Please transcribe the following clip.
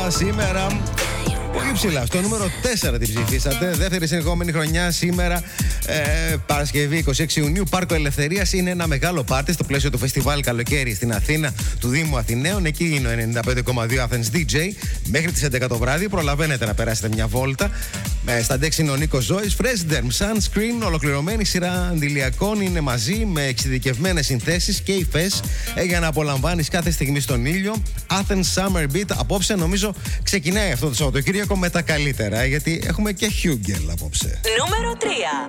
Σήμερα πολύ ψηλά, στο νούμερο 4 την ψηφίσατε. Δεύτερη συνεχόμενη χρονιά σήμερα, Παρασκευή 26 Ιουνίου, Πάρκο Ελευθερίας. Είναι ένα μεγάλο πάρτι στο πλαίσιο του φεστιβάλ Καλοκαίρι στην Αθήνα του Δήμου Αθηναίων. Εκεί είναι ο 95,2 Athens DJ. Μέχρι τις 11 το βράδυ προλαβαίνετε να περάσετε μια βόλτα. Στα ντεξ είναι ο Νίκος Ζώης, Fresh Derm, Sunscreen, ολοκληρωμένη σειρά αντιλιακών είναι μαζί με εξειδικευμένες συνθέσεις και υφές για να απολαμβάνεις κάθε στιγμή στον ήλιο. Athens Summer Beat. Απόψε νομίζω ξεκινάει αυτό το Σαββατοκύριακο με τα καλύτερα, γιατί έχουμε και Hugel απόψε. Νούμερο 3.